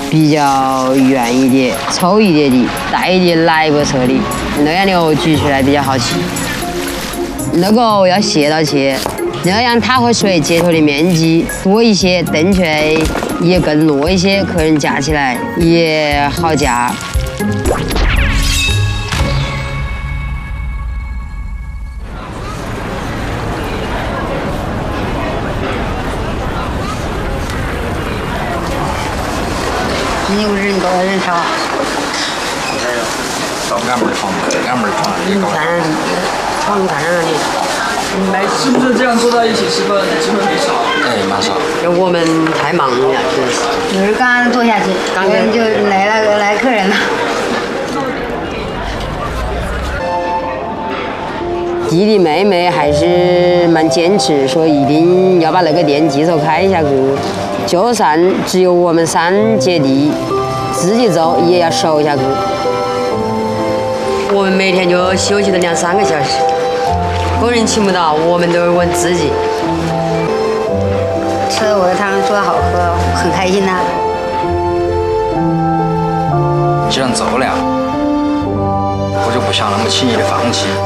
比较圆一点、粗一点的，带一点奶白色的，那样的举起来比较好骑。那个要斜到去，那样它和水接触的面积多一些，蹬出来也更落一些，客人夹起来也好夹。 你有人多人少？ 到俺们床，俺们床也高。 床看上你。 来，是不是这样坐在一起吃饭机会很少？ 哎，蛮少。 就我们太忙了，真是。 就是刚坐下去，刚就来客人了。 弟弟妹妹还是蛮坚持，说一定要把那个店继续开下去。就算只有我们3姐弟自己走，也要守下去。我们每天就休息了2-3个小时，工人请不到，我们都是问自己。 吃我的汤做的好喝，很开心呐。 既然走了，我就不想那么轻易的放弃。